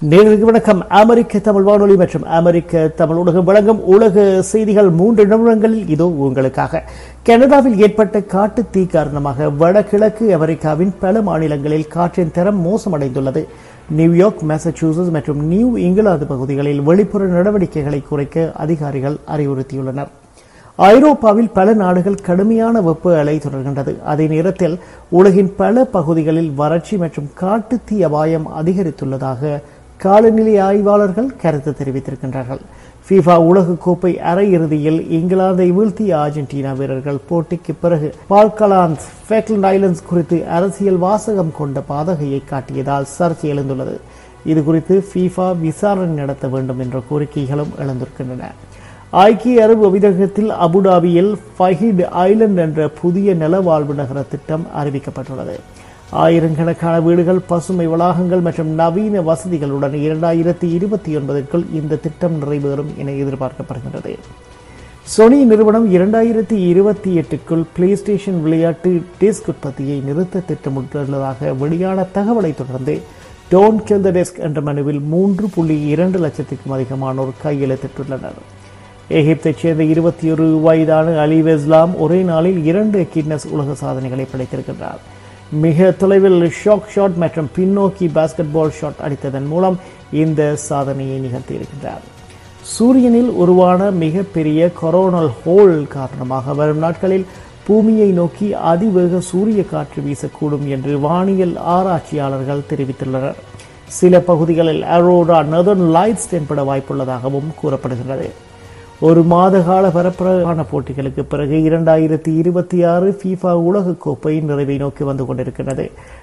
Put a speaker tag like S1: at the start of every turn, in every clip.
S1: நேயர்களுக்கு வணக்கம். அமெரிக்க தமிழ் வானொலி மற்றும் அமெரிக்க தமிழ் ஊடகம் வழங்கும் உலக செய்திகள் 3 நிமிடங்களில் இதோ உங்களுக்காக. கனடாவில் ஏற்பட்ட காட்டு தீ காரணமாக வடகிழக்கு அமெரிக்காவின் பல மாநிலங்களில் காற்றின் தரம் மோசமடைந்துள்ளது. நியூயார்க், மாசச்சூசெட்ஸ் மற்றும் நியூ இங்கிலாந்து பகுதிகளில் வெளிப்புற நடவடிக்கைகளை குறைக்க அதிகாரிகள் அறிவுறுத்தியுள்ளனர். ஐரோப்பாவில் பல நாடுகள் கடுமையான வெப்ப அலை தொடர்கின்றது. அதே நேரத்தில் உலகின் பல பகுதிகளில் வறட்சி மற்றும் காட்டுத்தீ அபாயம் அதிகரித்துள்ளதாக காலநிலை ஆய்வாளர்கள் கருத்து தெரிவித்திருக்கின்றார்கள். FIFA உலகக்கோப்பை அரையிறுதியில் இங்கிலாந்தை வீழ்த்திய அர்ஜென்டினா வீரர்கள் போட்டிக்கு பிறகு பால்கலான்ஸ், ஃபேக்லண்ட் ஐலண்ட்ஸ் குறித்து அரசியல் வாசகம் கொண்ட பாதகையை காட்டியதால் சர்ச்சை எழுந்துள்ளது. இது குறித்து FIFA விசாரணை நடத்த வேண்டும் என்ற கோரிக்கைகளும் எழுந்திருக்கின்றன. ஐக்கிய அரபு அமீரகத்தில் அபுதாபியில் ஃபஹீட் ஐலண்ட் என்ற புதிய நிலவாழ்வு நகர திட்டம் அறிவிக்கப்பட்டுள்ளது. ஆயிரக்கணக்கான வீடுகள், பசுமை வளாகங்கள் மற்றும் நவீன வசதிகளுடன் 2029க்குள் இந்த திட்டம் நிறைவேறும் என எதிர்பார்க்கப்படுகிறது. சோனி நிறுவனம் 2028க்குள் பிளே ஸ்டேஷன் விளையாட்டு டிஸ்க் உற்பத்தியை நிறுத்த திட்டமிட்டுள்ளதாக வெளியான தகவலை தொடர்ந்து டோன்ட் கில் தி டிஸ்க் என்ற மனுவில் 3.2 லட்சத்துக்கும் அதிகமானோர் கையெழுத்திட்டுள்ளனர். எகிப்தைச் சேர்ந்த 21 வயதான அலி வெஸ்லாம் ஒரே நாளில் 2 கின்னஸ் உலக சாதனைகளை படைத்திருக்கிறார். மிக தொலைவில் ஷாக் ஷாட் மற்றும் பின்னோக்கி பாஸ்கெட் பால் ஷாட் அடித்ததன் மூலம் இந்த சாதனையை நிகழ்த்தியிருக்கிறார். சூரியனில் உருவான மிகப்பெரிய கொரோனல் ஹோல் காரணமாக வரும் நாட்களில் பூமியை நோக்கி அதிவேக சூரிய காற்று வீசக்கூடும் என்று வானியல் ஆராய்ச்சியாளர்கள் தெரிவித்துள்ளனர். சில பகுதிகளில் அரோரா, நார்தர்ன் லைட்ஸ் தென்பட வாய்ப்புள்ளதாகவும் கூறப்படுகிறது. ஒரு மாத கால பரபரப்பான போட்டிகளுக்கு பிறகு 2026 FIFA உலகக்கோப்பை நிறைவை நோக்கி வந்து கொண்டிருக்கிறது.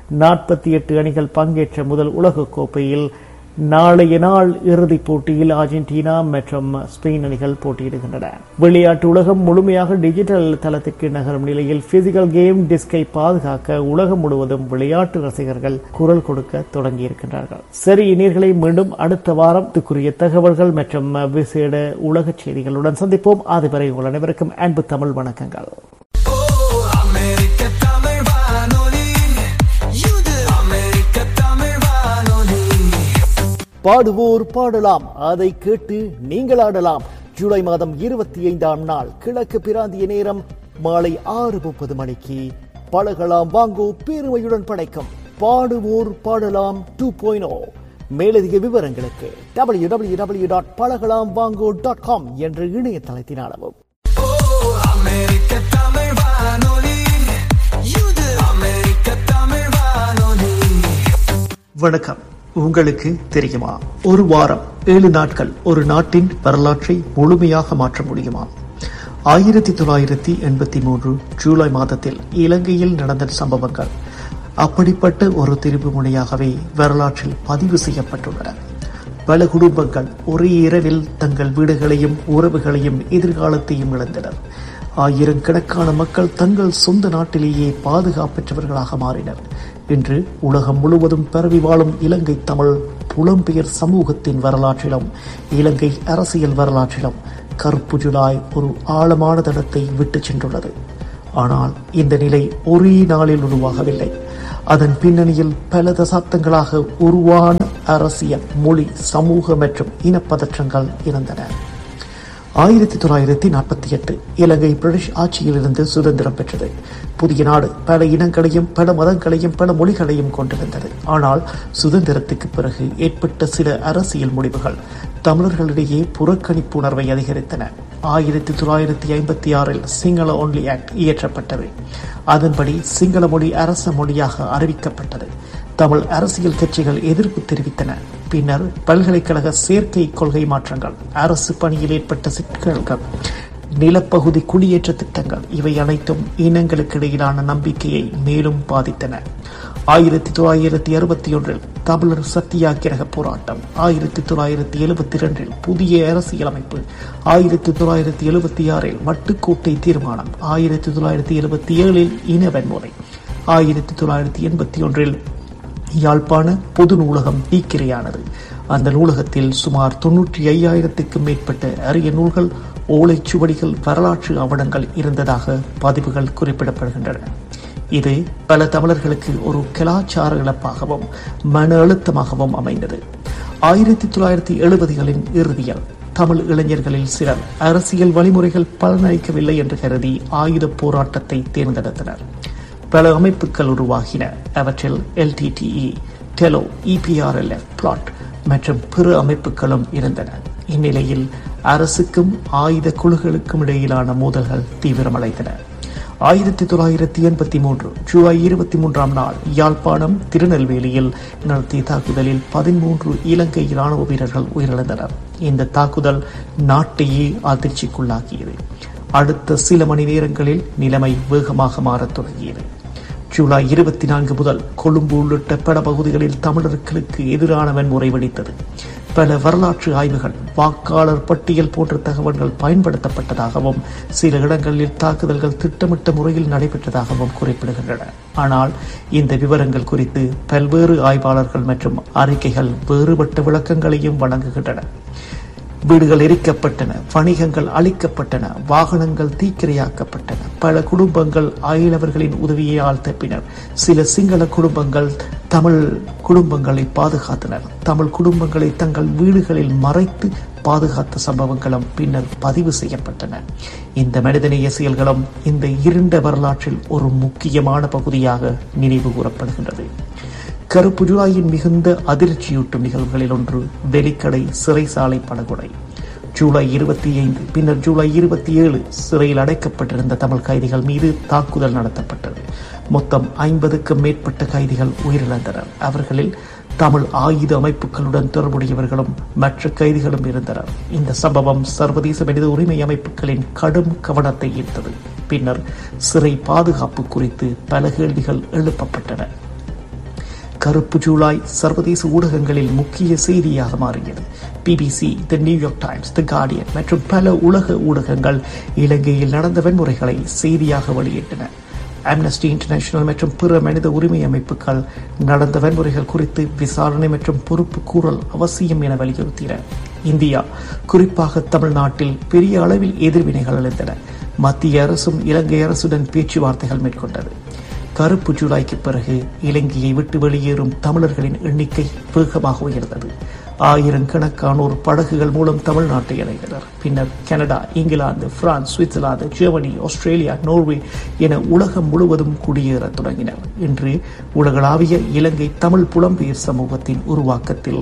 S1: 48 அணிகள் பங்கேற்ற முதல் உலகக்கோப்பையில் நாளைய நாள் இறுதிப் போட்டியில் அர்ஜென்டினா மற்றும் ஸ்பெயின் அணிகள் போட்டியிடுகின்றன. விளையாட்டு உலகம் முழுமையாக டிஜிட்டல் தளத்திற்கு நகரும் நிலையில் பிசிக்கல் கேம் டிஸ்கை பாதுகாக்க உலகம் முழுவதும் விளையாட்டு ரசிகர்கள் குரல் கொடுக்க தொடங்கியிருக்கின்றார்கள். சரி நேயர்களே, மீண்டும் அடுத்த வாரத்துக்குரிய தகவல்கள் மற்றும் விசேட உலக செய்திகளுடன் சந்திப்போம். அதுவரை உங்கள் அனைவருக்கும் அன்பு தமிழ் வணக்கங்கள். பாடுவோர் பாடலாம், அதை கேட்டு நீங்கள் ஆடலாம். ஜூலை மாதம் 25ஆம் நாள் கிழக்கு பிராந்திய நேரம் மாலை 6:30 மணிக்கு பழகலாம் வாங்கோ பெருமையுடன் படைக்கும் பாடுவோர் பாடலாம் 2.0. மேலதிக விவரங்களுக்கு www.palaгаlamvango.com என்ற இணையதளத்தினாலும். வணக்கம். உங்களுக்கு தெரியுமா, ஒரு வாரம் 7 நாட்கள் ஒரு நாட்டின் வரலாற்றை முழுமையாக மாற்ற முடியுமா? 1983 ஜூலை மாதத்தில் இலங்கையில் நடந்த சம்பவங்கள் அப்படிப்பட்ட ஒரு திருப்பு முனையாகவே வரலாற்றில் பதிவு செய்யப்பட்டுள்ளன. பல குடும்பங்கள் ஒரே இரவில் தங்கள் வீடுகளையும் உறவுகளையும் எதிர்காலத்தையும் இழந்தனர். ஆயிரக்கணக்கான மக்கள் தங்கள் சொந்த நாட்டிலேயே பாதுகாப்பற்றவர்களாக மாறினர். இன்று உலகம் முழுவதும் பரவி வாழும் இலங்கை தமிழ் புலம்பெயர் சமூகத்தின் வரலாற்றிலும் இலங்கை அரசியல் வரலாற்றிலும் கருப்பு ஜூலை ஒரு ஆழமான தடத்தை விட்டு சென்றுள்ளது. ஆனால் இந்த நிலை ஒரே நாளில் உருவாகவில்லை. அதன் பின்னணியில் பல தசாப்தங்களாக உருவான அரசியல், மொழி, சமூக மற்றும் இனப்பதற்றங்கள் இருந்தன. 1948 இலங்கை பிரிட்டிஷ் ஆட்சியிலிருந்து சுதந்திரம் பெற்றது. புதிய நாடு பல இனங்களையும் பல மதங்களையும் பல மொழிகளையும் கொண்டிருந்தது. ஆனால் சுதந்திரத்துக்கு பிறகு ஏற்பட்ட சில அரசியல் முடிவுகள் தமிழர்களிடையே புறக்கணிப்பு உணர்வை அதிகரித்தன. 1956 சிங்கள ஒன்லி ஆக்ட் இயற்றப்பட்டது. அதன்படி சிங்கள மொழி அரச மொழியாக அறிவிக்கப்பட்டது. தமிழ் அரசியல் கட்சிகள் எதிர்ப்பு தெரிவித்தன. பின்னர் பல்கலைக்கழக சேர்க்கை கொள்கை மாற்றங்கள், அரசு பணியில் ஏற்பட்ட சிக்கல்கள், நிலப்பகுதி குடியேற்ற திட்டங்கள், இவை அனைத்தும் இனங்களுக்கு இடையிலான நம்பிக்கையை மேலும் பாதித்தன. 1961 தமிழர் சத்தியாகிரக போராட்டம், 1972 புதிய அரசியலமைப்பு, 1976 வட்டுக்கோட்டை தீர்மானம், 1977 இன வன்முறை, 1981 யாழ்ப்பாண பொது நூலகம் தீக்கிரையானது. அந்த நூலகத்தில் சுமார் 95,000க்கும் மேற்பட்ட அரிய நூல்கள், ஓலைச்சுவடிகள், வரலாற்று ஆவணங்கள் இருந்ததாக பதிவுகள் குறிப்பிடப்படுகின்றன. இது பல தமிழர்களுக்கு ஒரு கலாச்சார இழப்பாகவும் மன அழுத்தமாகவும் அமைந்தது. 1970களின் இறுதியில் தமிழ் இளைஞர்களில் சிலர் அரசியல் வழிமுறைகள் பலனளிக்கவில்லை என்று கருதி ஆயுத போராட்டத்தை தேர்ந்தெடுத்தனர். பல அமைப்புகள் உருவாகின. அவற்றில் LTTE, டெலோ, EPRLF, பிளாட் மற்றும் பிற அமைப்புகளும் இருந்தன. இந்நிலையில் அரசுக்கும் ஆயுத குழுக்களுக்கும் இடையிலான மோதல்கள் தீவிரமடைந்தன. 1983 ஜூலை 23 நாள் யாழ்ப்பாணம் திருநெல்வேலியில் நடத்திய தாக்குதலில் 13 இலங்கை ராணுவ வீரர்கள் உயிரிழந்தனர். இந்த தாக்குதல் நாட்டையே அதிர்ச்சிக்குள்ளாக்கியது. அடுத்த சில மணி நேரங்களில் நிலைமை வேகமாக மாறத் தொடங்கியது. ஜூலை 24 முதல் கொழும்பு உள்ளிட்ட பல பகுதிகளில் தமிழர்களுக்கு எதிரான வன்முறை வெடித்தது. பல வரலாற்று ஆய்வுகள் வாக்காளர் பட்டியல் போன்ற தகவல்கள் பயன்படுத்தப்பட்டதாகவும் சில இடங்களில் தாக்குதல்கள் திட்டமிட்ட முறையில் நடைபெற்றதாகவும் குறிப்பிடுகின்றன. ஆனால் இந்த விவரங்கள் குறித்து பல்வேறு ஆய்வாளர்கள் மற்றும் அறிக்கைகள் வேறுபட்ட விளக்கங்களையும் வழங்குகின்றன. வீடுகள் எரிக்கப்பட்டன, வணிகங்கள் அழிக்கப்பட்டன, வாகனங்கள் தீக்கிரையாக்கப்பட்டன, பல குடும்பங்கள் அயலவர்களின் உதவியால் தப்பினர். சில சிங்கள குடும்பங்கள் தமிழ் குடும்பங்களை பாதுகாத்தனர். தமிழ் குடும்பங்களை தங்கள் வீடுகளில் மறைத்து பாதுகாத்த சம்பவங்களும் பின்னர் பதிவு செய்யப்பட்டன. இந்த மனிதநேய செயல்களும் இந்த இருண்ட வரலாற்றில் ஒரு முக்கியமான பகுதியாக நினைவு கூறப்படுகின்றது. கருப்பு ஜூலையின் மிகுந்த அதிர்ச்சியூட்டும் நிகழ்வுகளில் ஒன்று வெலிக்கடை சிறைசாலை படுகொலை. ஜூலை 25 பின்னர் ஜூலை 27 சிறையில் அடைக்கப்பட்டிருந்த தமிழ் கைதிகள் மீது தாக்குதல் நடத்தப்பட்டது. மொத்தம் 50க்கும் மேற்பட்ட கைதிகள் உயிரிழந்தனர். அவர்களில் தமிழ் ஆயுத அமைப்புகளுடன் தொடர்புடையவர்களும் மற்ற கைதிகளும் இருந்தனர். இந்த சம்பவம் சர்வதேச மனித உரிமை அமைப்புகளின் கடும் கவனத்தை ஈர்த்தது. பின்னர் சிறை பாதுகாப்பு குறித்து பல கேள்விகள் எழுப்பப்பட்டன. கருப்பு ஜூலை சர்வதேச ஊடகங்களில் முக்கிய செய்தியாக மாறியது. BBC, தி நியூயார்க் டைம்ஸ், தி கார்டியன் மற்றும் பல உலக ஊடகங்கள் இலங்கையில் நடந்த வன்முறைகளை செய்தியாக வெளியிட்டன. அம்னஸ்டி இன்டர்நேஷனல் மற்றும் பிற மனித உரிமை அமைப்புகள் நடந்த வன்முறைகள் குறித்து விசாரணை மற்றும் பொறுப்பு கூறல் அவசியம் என வலியுறுத்தின. இந்தியா, குறிப்பாக தமிழ்நாட்டில் பெரிய அளவில் எதிர்வினைகள் எழுந்தன. மத்திய அரசும் இலங்கை அரசுடன் பேச்சுவார்த்தைகள் மேற்கொண்டது. கருப்பு ஜூலைக்கு பிறகு இலங்கையை விட்டு வெளியேறும் தமிழர்களின் எண்ணிக்கை வேகமாக உயர்ந்தது. ஆயிரக்கணக்கானோர் படகுகள் மூலம் தமிழ்நாட்டை அடைந்தனர். பின்னர் Canada, England, France, Switzerland, Germany, Australia, Norway என உலகம் முழுவதும் குடியேறத் தொடங்கினர். இன்று உலகளாவிய இலங்கை தமிழ் புலம்பெயர் சமூகத்தின் உருவாக்கத்தில்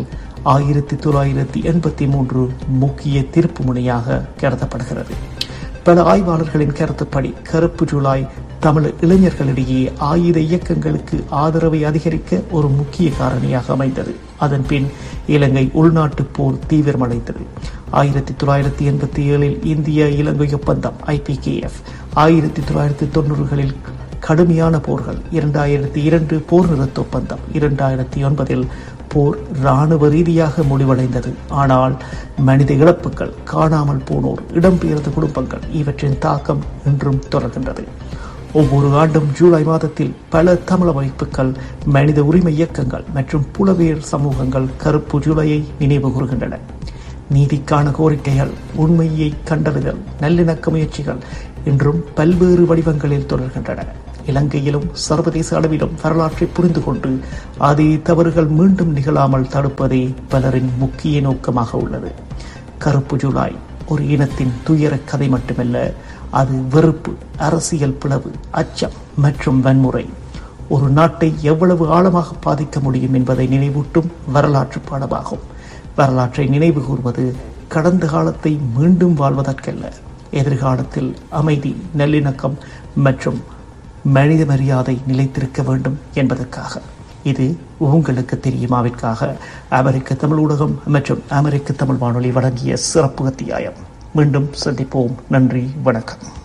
S1: 1983 முக்கிய திருப்பு முனையாக கருதப்படுகிறது. பல ஆய்வாளர்களின் கருத்துப்படி கருப்பு ஜூலை தமிழ் இளைஞர்களிடையே ஆயுத இயக்கங்களுக்கு ஆதரவை அதிகரிக்க ஒரு முக்கிய காரணியாக அமைந்தது. அதன் பின் இலங்கை உள்நாட்டு போர் தீவிரமடைந்தது. 1987 இந்திய இலங்கை ஒப்பந்தம் IPKF, 1990களில் கடுமையான போர்கள், 2002 போர் நிறுத்த ஒப்பந்தம், 2009 போர் இராணுவ ரீதியாக முடிவடைந்தது. ஆனால் மனித இழப்புகள், காணாமல் போனோர், இடம்பெயர்ந்த குடும்பங்கள் இவற்றின் தாக்கம் இன்றும் தொடர்கின்றது. ஒவ்வொரு ஆண்டும் ஜூலை மாதத்தில் பல தமிழ் அமைப்புகள், மனித உரிமை இயக்கங்கள் மற்றும் புலம்பெயர் சமூகங்கள் கருப்பு ஜூலையை நினைவு கூறுகின்றன. நீதிக்கான கோரிக்கைகள், உண்மையை கண்டறிதல், நல்லிணக்க முயற்சிகள் இன்றும் பல்வேறு வடிவங்களில் தொடர்கின்றன. இலங்கையிலும் சர்வதேச அளவிலும் வரலாற்றை புரிந்து கொண்டு அதே தவறுகள் மீண்டும் நிகழாமல் தடுப்பதே பலரின் முக்கிய நோக்கமாக உள்ளது. கருப்பு ஜூலை ஒரு இனத்தின் துயர கதை மட்டுமல்ல, அது வெறுப்பு, அரசியல் பிளவு, அச்சம் மற்றும் வன்முறை ஒரு நாட்டை எவ்வளவு ஆழமாக பாதிக்க முடியும் என்பதை நினைவூட்டும் வரலாற்று பாடமாகும். வரலாற்றை நினைவு கூர்வது கடந்த காலத்தை மீண்டும் வாழ்வதற்கல்ல, எதிர்காலத்தில் அமைதி, நல்லிணக்கம் மற்றும் மனித மரியாதை நிலைத்திருக்க வேண்டும் என்பதற்காக. இது உங்களுக்கு தெரியுமாவிற்காக அமெரிக்க தமிழ் ஊடகம் மற்றும் அமெரிக்க தமிழ் வானொலி வழங்கிய சிறப்பு அத்தியாயம். மீண்டும் சந்திப்போம். நன்றி, வணக்கம்.